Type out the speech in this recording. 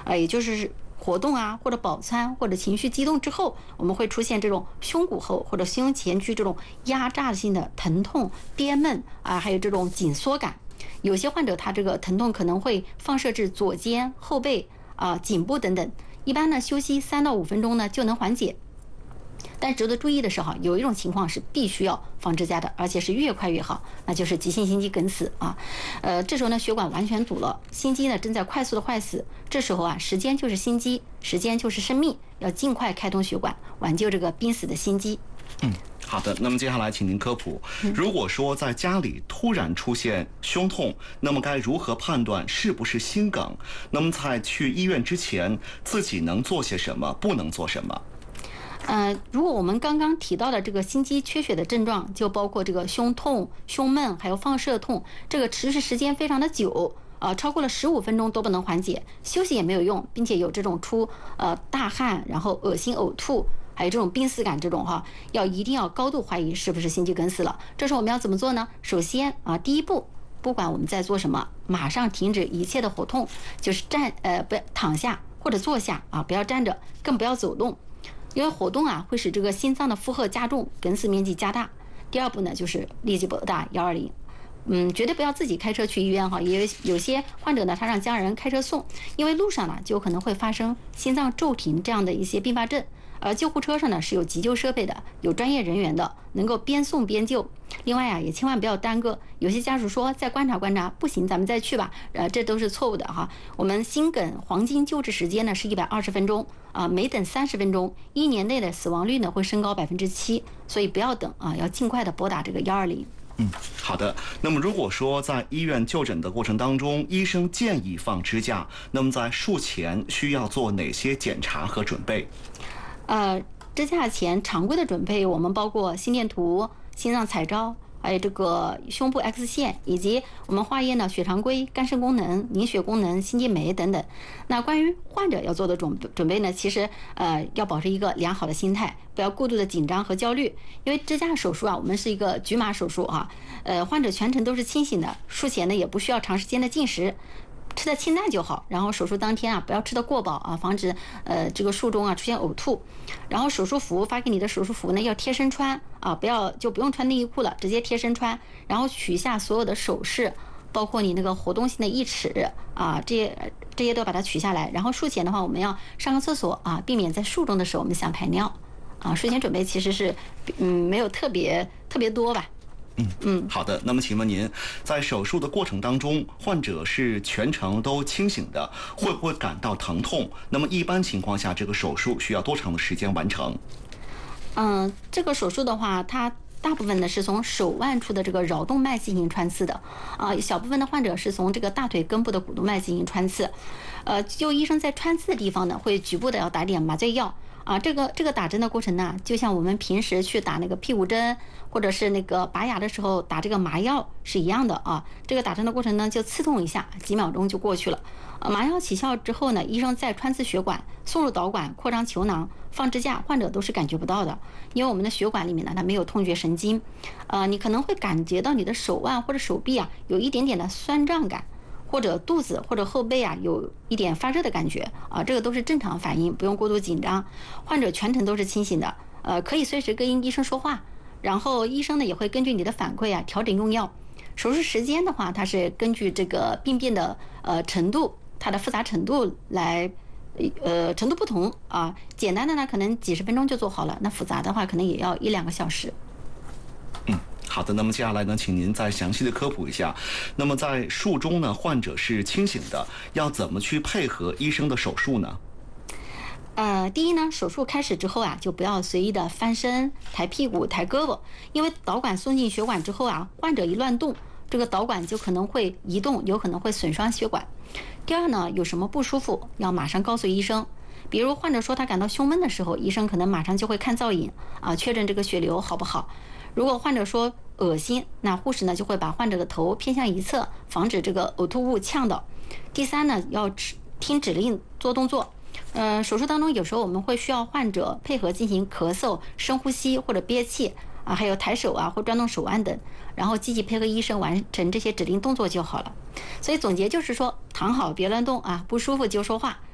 也就是活动啊，或者饱餐，或者情绪激动之后，我们会出现这种胸骨后或者胸前区这种压榨性的疼痛、憋闷啊，还有这种紧缩感。有些患者他这个疼痛可能会放射至左肩、后背啊、颈部等等。一般呢，休息3到5分钟呢就能缓解。但值得注意的是哈，有一种情况是必须要放支架的，而且是越快越好，那就是急性心肌梗死啊。这时候呢，血管完全堵了，心肌呢正在快速的坏死，这时候啊，时间就是心肌，时间就是生命，要尽快开通血管，挽救这个濒死的心肌。 好的，那么接下来请您科普，如果说在家里突然出现胸痛，那么该如何判断是不是心梗？那么在去医院之前，自己能做些什么，不能做什么？ 如果我们刚刚提到的这个心肌缺血的症状，就包括这个胸痛、胸闷，还有放射痛，这个持续时间非常的久，超过了15分钟都不能缓解，休息也没有用，并且有这种出大汗，然后恶心呕吐，还有这种濒死感这种哈，一定要高度怀疑是不是心肌梗死了。这时候我们要怎么做呢？首先第一步，不管我们在做什么，马上停止一切的活动，就是不要躺下或者坐下啊，不要站着，更不要走动。因为活动会使这个心脏的负荷加重，梗死面积加大。第二步呢，就是立即拨打120。绝对不要自己开车去医院哈，也有些患者呢，他让家人开车送，因为路上呢就可能会发生心脏骤停这样的一些并发症。而救护车上呢是有急救设备的，有专业人员的，能够边送边救。另外也千万不要耽搁。有些家属说再观察观察，不行咱们再去吧，这都是错误的哈。我们心梗黄金救治时间呢是120分钟啊，每等30分钟，1年内的死亡率呢会升高7%，所以不要等啊，要尽快的拨打这个120。 好的。那么如果说在医院就诊的过程当中，医生建议放支架，那么在术前需要做哪些检查和准备？ 支架前常规的准备，我们包括心电图、心脏彩照，还有这个胸部 X 线，以及我们化验的血常规、肝肾功能、凝血功能、心肌酶等等。那关于患者要做的准备呢，其实要保持一个良好的心态，不要过度的紧张和焦虑。因为支架手术我们是一个局麻手术患者全程都是清醒的，术前呢也不需要长时间的进食。吃的清淡就好，然后手术当天不要吃的过饱防止这个术中出现呕吐。然后手术服发给你的手术服呢要贴身穿不用穿内衣裤了，直接贴身穿。然后取下所有的首饰，包括你那个活动性的义齿这些都要把它取下来。然后术前的话，我们要上个厕所避免在术中的时候我们想排尿术前准备其实是没有特别多吧。 好的。那么请问您，在手术的过程当中，患者是全程都清醒的，会不会感到疼痛？那么一般情况下，这个手术需要多长的时间完成？ 这个手术的话，它大部分呢是从手腕处的这个桡动脉进行穿刺的小部分的患者是从这个大腿根部的股动脉进行穿刺。就医生在穿刺的地方呢，会局部的要打点麻醉药。这个打针的过程呢，就像我们平时去打那个屁股针，或者是那个拔牙的时候打这个麻药是一样的这个打针的过程呢，就刺痛一下，几秒钟就过去了。麻药起效之后呢，医生再穿刺血管，送入导管，扩张球囊，放支架，患者都是感觉不到的，因为我们的血管里面呢，它没有痛觉神经。你可能会感觉到你的手腕或者手臂有一点点的酸胀感。或者肚子或者后背有一点发热的感觉这个都是正常反应，不用过度紧张。患者全程都是清醒的，可以随时跟医生说话，然后医生呢也会根据你的反馈调整用药。手术时间的话，它是根据这个病变的程度，它的复杂程度来程度不同简单的呢可能几十分钟就做好了，那复杂的话可能也要1-2个小时。 好的。那么接下来呢，请您再详细的科普一下。那么在术中呢，患者是清醒的，要怎么去配合医生的手术呢？ 第一呢，手术开始之后就不要随意的翻身、抬屁股、抬胳膊，因为导管送进血管之后患者一乱动，这个导管就可能会移动，有可能会损伤血管。第二呢，有什么不舒服要马上告诉医生。比如患者说他感到胸闷的时候，医生可能马上就会看造影确认这个血流好不好。如果患者说恶心，那护士呢就会把患者的头偏向一侧，防止这个呕吐物呛到。第三呢，要听指令做动作。手术当中有时候我们会需要患者配合进行咳嗽、深呼吸或者憋气还有抬手或转动手腕等，然后积极配合医生完成这些指令动作就好了。所以总结就是说，躺好别乱动不舒服就说话，